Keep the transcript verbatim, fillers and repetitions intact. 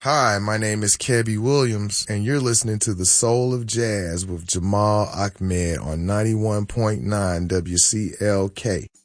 Hi, my name is Kebby Williams, and you're listening to The Soul of Jazz with Jamal Ahmed on ninety-one point nine W C L K.